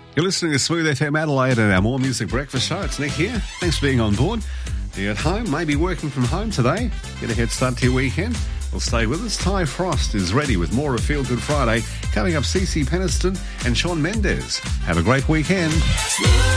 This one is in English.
You're listening to Smooth FM Adelaide and our More Music Breakfast Show. It's Nick here. Thanks for being on board. You're at home, maybe working from home today. Get a head start to your weekend. Well, stay with us. Ty Frost is ready with more of Feel Good Friday. Coming up, CeCe Peniston and Shawn Mendes. Have a great weekend.